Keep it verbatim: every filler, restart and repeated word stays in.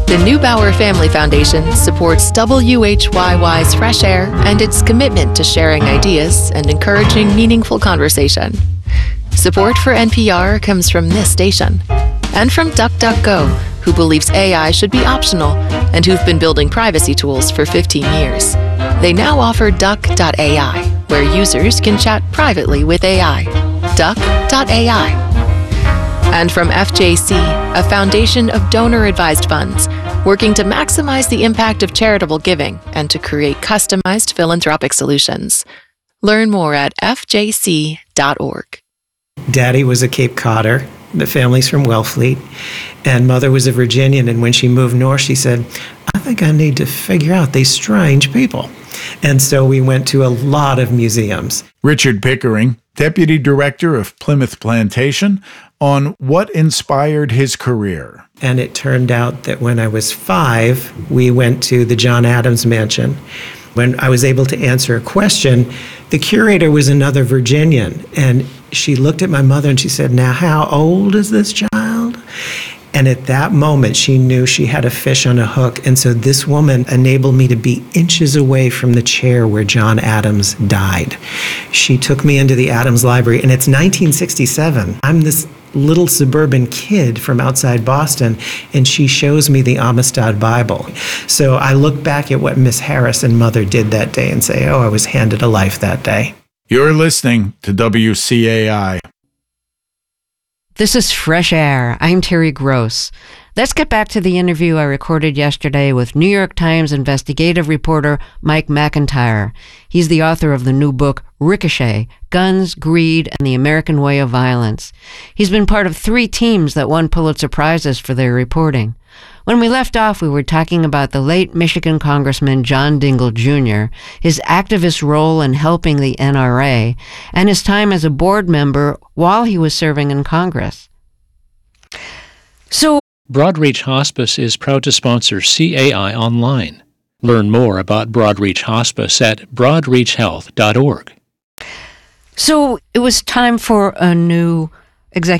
The Neubauer Family Foundation supports W H Y Y's Fresh Air and its commitment to sharing ideas and encouraging meaningful conversation. Support for N P R comes from this station and from DuckDuckGo, who believes A I should be optional and who've been building privacy tools for fifteen years. They now offer Duck dot A I, where users can chat privately with A I. Duck dot A I. And from F J C, a foundation of donor-advised funds, working to maximize the impact of charitable giving and to create customized philanthropic solutions. Learn more at F J C dot org. Daddy was a Cape Codder. The family's from Wellfleet. And Mother was a Virginian. And when she moved north, she said, I think I need to figure out these strange people. And so we went to a lot of museums. Richard Pickering, Deputy Director of Plymouth Plantation, on what inspired his career. And it turned out that when I was five, we went to the John Adams Mansion. When I was able to answer a question, the curator was another Virginian. And she looked at my mother and she said, now, how old is this child? And at that moment, she knew she had a fish on a hook. And so this woman enabled me to be inches away from the chair where John Adams died. She took me into the Adams Library, and it's nineteen sixty-seven. I'm this little suburban kid from outside Boston, and she shows me the Amistad Bible. So I look back at what Miss Harris and Mother did that day and say, oh, I was handed a life that day. You're listening to W C A I. This is Fresh Air. I'm Terry Gross. Let's get back to the interview I recorded yesterday with New York Times investigative reporter Mike McIntyre. He's the author of the new book, Ricochet, Guns, Greed, and the American Way of Violence. He's been part of three teams that won Pulitzer Prizes for their reporting. When we left off, we were talking about the late Michigan Congressman John Dingell Junior, his activist role in helping the N R A, and his time as a board member while he was serving in Congress. So, Broadreach Hospice is proud to sponsor C A I Online. Learn more about Broadreach Hospice at broadreach health dot org. So it was time for a new executive